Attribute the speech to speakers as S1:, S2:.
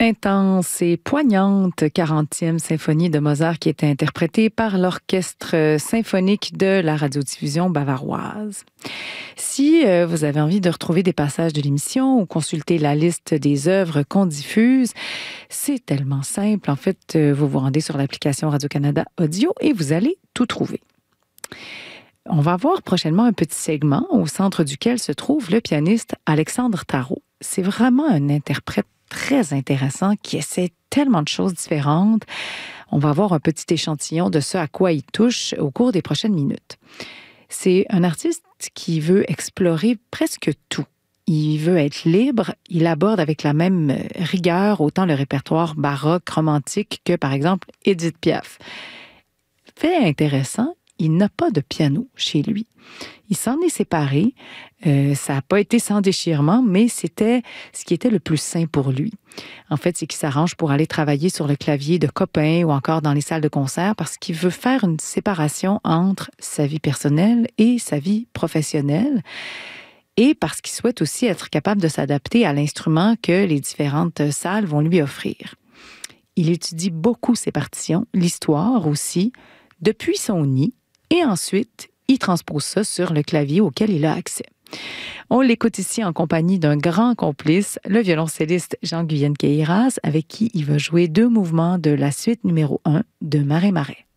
S1: Intense et poignante 40e symphonie de Mozart qui était interprétée par l'Orchestre symphonique de la radiodiffusion bavaroise. Si vous avez envie de retrouver des passages de l'émission ou consulter la liste des œuvres qu'on diffuse, c'est tellement simple. En fait, vous vous rendez sur l'application Radio-Canada Audio et vous allez tout trouver. On va voir prochainement un petit segment au centre duquel se trouve le pianiste Alexandre Tarot. C'est vraiment un interprète très intéressant qui essaie tellement de choses différentes. On va avoir un petit échantillon de ce à quoi il touche au cours des prochaines minutes. C'est un artiste qui veut explorer presque tout. Il veut être libre, il aborde avec la même rigueur autant le répertoire baroque, romantique que par exemple Édith Piaf. Fait intéressant, il n'a pas de piano chez lui. Il s'en est séparé. Ça n'a pas été sans déchirement, mais c'était ce qui était le plus sain pour lui. En fait, c'est qu'il s'arrange pour aller travailler sur le clavier de copains ou encore dans les salles de concert parce qu'il veut faire une séparation entre sa vie personnelle et sa vie professionnelle et parce qu'il souhaite aussi être capable de s'adapter à l'instrument que les différentes salles vont lui offrir. Il étudie beaucoup ses partitions, l'histoire aussi, depuis son nid, et ensuite, il transpose ça sur le clavier auquel il a accès. On l'écoute ici en compagnie d'un grand complice, le violoncelliste Jean-Guyenne Queyras, avec qui il va jouer 2 mouvements de la suite numéro 1 de Marais-Marais.